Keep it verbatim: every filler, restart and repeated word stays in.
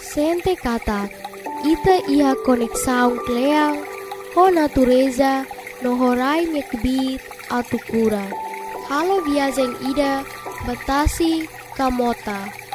Sente kata, ita ia konek saung kleang, ho natureza, no horai nyekbit atu kura. Halo viajeng ida, batasi kamota.